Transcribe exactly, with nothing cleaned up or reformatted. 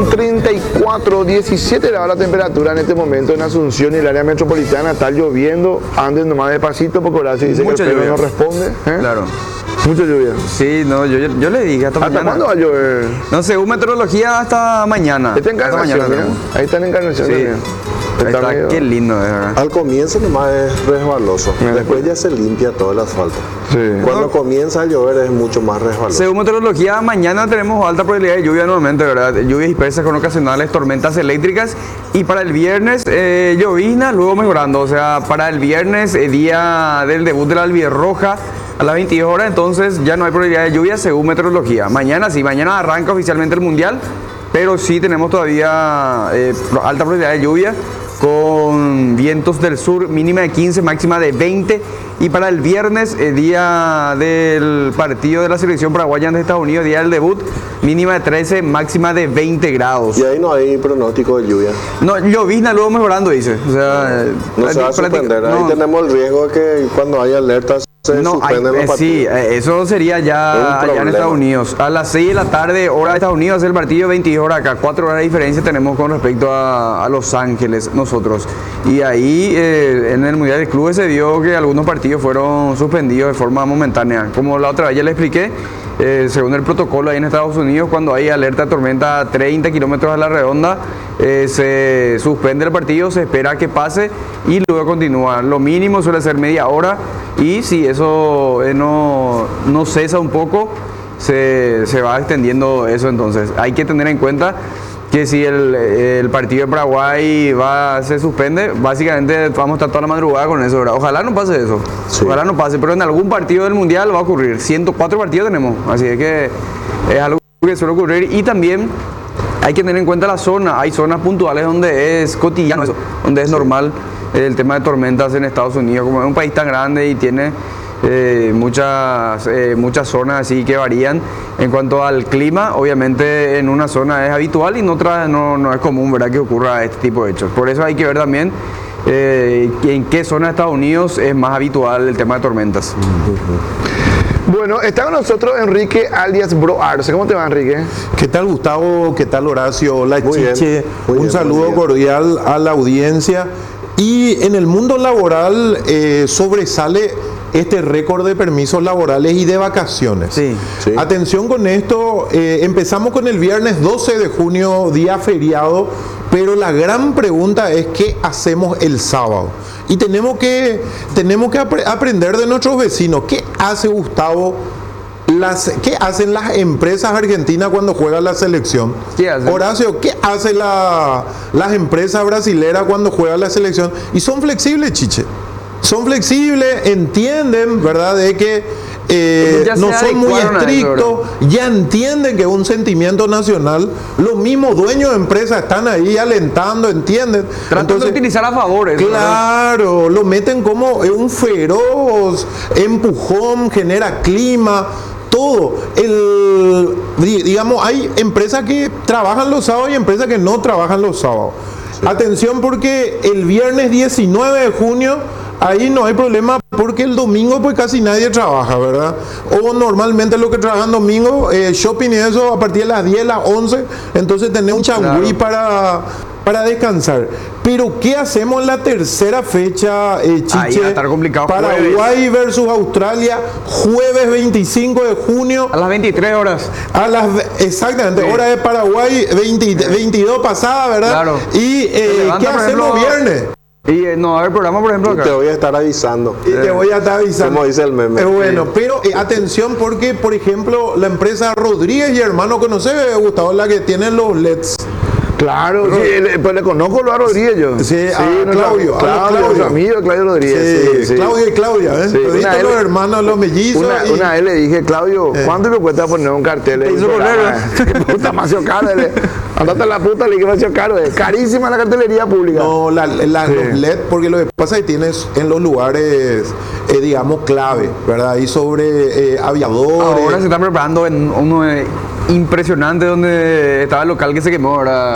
con treinta y cuatro, diecisiete grados la temperatura en este momento en Asunción y el área metropolitana. Está lloviendo, anden nomás despacito porque Horacio dice Mucha que el pelo lluvia. no responde. ¿eh? Claro. Mucha lluvia. Sí, no, yo, yo, yo le dije hasta, ¿Hasta mañana. cuándo va a llover? No, según meteorología hasta mañana. Está en Hasta Encarnación, mañana. mira. tenemos. Ahí está en Encarnación Sí. también. Ahí está, medio- qué lindo es, ¿verdad? Al comienzo nomás es resbaloso, Mira, después ya se limpia todo el asfalto. Sí. Cuando comienza a llover es mucho más resbaloso. Según meteorología, mañana tenemos alta probabilidad de lluvia nuevamente, ¿verdad? Lluvias dispersas con ocasionales tormentas eléctricas. Y para el viernes, eh, llovizna, luego mejorando. O sea, para el viernes, eh, día del debut de la Albirroja, a las veintidós horas, entonces ya no hay probabilidad de lluvia según meteorología. Mañana sí, mañana arranca oficialmente el Mundial, pero sí tenemos todavía eh, alta probabilidad de lluvia, con vientos del sur, mínima de quince, máxima de veinte. Y para el viernes, eh, día del partido de la selección paraguaya ante Estados Unidos, día del debut, mínima de trece, máxima de veinte grados. Y ahí no hay pronóstico de lluvia. No, llovizna luego mejorando, dice. O sea, No se va a prácti- suspender. Ahí no. tenemos el riesgo de que cuando haya alertas se No, hay- suspenden los eh, sí, partidos. eh, eso sería Es un ya allá en problema. Estados Unidos. A las seis de la tarde, hora de Estados Unidos, es el partido, veintidós horas acá. cuatro horas de diferencia tenemos con respecto a, a Los Ángeles, nosotros. Y ahí, eh, en el Mundial de Clubes, se vio que algunos partidos fueron suspendidos de forma momentánea. Como la otra vez ya le expliqué, eh, según el protocolo ahí en Estados Unidos, cuando hay alerta de tormenta a treinta kilómetros a la redonda, eh, se suspende el partido, se espera que pase y luego continúa. Lo mínimo suele ser media hora y si eso eh, no, no cesa un poco, se, se va extendiendo eso. Entonces hay que tener en cuenta que si el, el partido de Paraguay va, se suspende, básicamente vamos a estar toda la madrugada con eso, ¿verdad? Ojalá no pase eso, Sí. ojalá no pase, pero en algún partido del Mundial va a ocurrir. ciento cuatro partidos tenemos, así es que es algo que suele ocurrir. Y también hay que tener en cuenta la zona, hay zonas puntuales donde es cotidiano eso, donde es normal el tema de tormentas en Estados Unidos, como es un país tan grande y tiene eh, muchas, eh, muchas zonas así que varían. En cuanto al clima, obviamente en una zona es habitual y en otra no, no es común, ¿verdad?, que ocurra este tipo de hechos. Por eso hay que ver también eh, en qué zona de Estados Unidos es más habitual el tema de tormentas. Bueno, está con nosotros Enrique alias Bro Arce. ¿Cómo te va, Enrique? ¿Qué tal, Gustavo? ¿Qué tal, Horacio? Hola, Muy bien, Chiche. muy Un bien, saludo buen día. cordial a la audiencia. Y en el mundo laboral eh, sobresale este récord de permisos laborales y de vacaciones. Sí. Sí. Atención con esto, eh, empezamos con el viernes doce de junio, día feriado, pero la gran pregunta es ¿qué hacemos el sábado? Y tenemos que, tenemos que apre- aprender de nuestros vecinos. ¿Qué hace Gustavo? Las, ¿Qué hacen las empresas argentinas cuando juega la selección? ¿Qué hacen? Horacio, ¿qué hacen la- las empresas brasileras cuando juega la selección? Y son flexibles, Chiche. Son flexibles, entienden, ¿verdad? De que eh, Ya se no son muy adecuaron a eso, estrictos, ya entienden que es un sentimiento nacional. Los mismos dueños de empresas están ahí alentando, entienden. Tratando de utilizar a favor eso, ¿verdad? Claro, lo meten como un feroz empujón, genera clima, todo. El, di- digamos, hay empresas que trabajan los sábados y empresas que no trabajan los sábados. Atención porque el viernes diecinueve de junio, ahí no hay problema porque el domingo pues casi nadie trabaja, ¿verdad? O normalmente los que trabajan domingo, eh, shopping y eso a partir de las diez, las once, entonces tenés un changüí Claro. para, para descansar. Pero ¿qué hacemos en la tercera fecha, eh, Chiche? Ahí va a estar complicado, Paraguay versus Australia, jueves veinticinco de junio. A las veintitrés horas. A las, ve- exactamente, Sí. hora de Paraguay, veinte, veintidós pasada, ¿verdad? Claro. Y eh, Se levanta, ¿qué por hacemos ejemplo, viernes? Y eh, no, a ver, programa, por ejemplo, acá. Te voy a estar avisando. Y te voy a estar avisando. Como dice el meme. Es bueno, pero eh, atención porque, por ejemplo, la empresa Rodríguez y Hermano, ¿conoce, Gustavo, la que tiene los L E Ds? Claro, sí, le- pues le conozco a Rodríguez yo. Sí, a nuestro- Claudio, a Claudio, Claudio. nuestro amigo Claudio Rodríguez. Sí, Sí, sí. Claudia y Claudia, ¿eh? Sí, Toditos una los vez- hermanos, los mellizos. Una, y- una vez le dije, Claudio, ¿cuánto me cuesta poner un cartel? en hizo un poner, programa? Qué puta, demasiado caro. Le- Andate a la puta, le dije, demasiado caro. Es carísima la cartelería pública. No, la, la- Sí. los L E D, porque lo que pasa es que tienes en los lugares, eh, digamos, clave, ¿verdad? Ahí sobre eh, aviadores. Ahora se está preparando en uno eh, impresionante donde estaba el local que se quemó, ahora